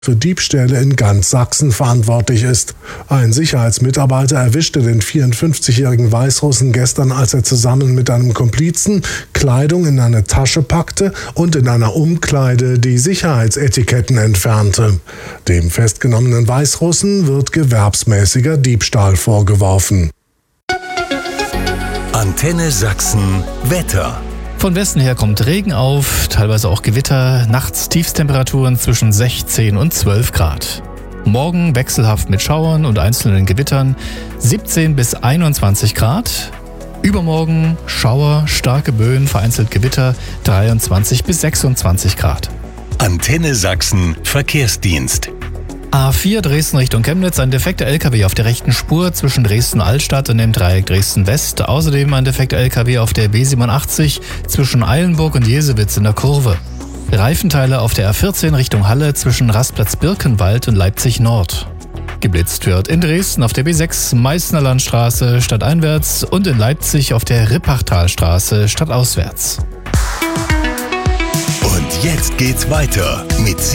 für Diebstähle in ganz Sachsen verantwortlich ist. Ein Sicherheitsmitarbeiter erwischte den 54-jährigen Weißrussen gestern, als er zusammen mit einem Komplizen Kleidung in eine Tasche packte und in einer Umkleide die Sicherheitsetiketten entfernte. Dem festgenommenen Weißrussen wird gewerbsmäßiger Diebstahl vorgeworfen. Antenne Sachsen Wetter. Von Westen her kommt Regen auf, teilweise auch Gewitter, nachts Tiefstemperaturen zwischen 16 und 12 Grad. Morgen wechselhaft mit Schauern und einzelnen Gewittern 17 bis 21 Grad. Übermorgen Schauer, starke Böen, vereinzelt Gewitter 23 bis 26 Grad. Antenne Sachsen Verkehrsdienst. A4 Dresden Richtung Chemnitz, ein defekter LKW auf der rechten Spur zwischen Dresden-Altstadt und dem Dreieck Dresden-West. Außerdem ein defekter LKW auf der B87 zwischen Eilenburg und Jesewitz in der Kurve. Reifenteile auf der A14 Richtung Halle zwischen Rastplatz-Birkenwald und Leipzig-Nord. Geblitzt wird in Dresden auf der B6 Meißner Landstraße stadteinwärts und in Leipzig auf der Rippachtalstraße stadtauswärts. Und jetzt geht's weiter mit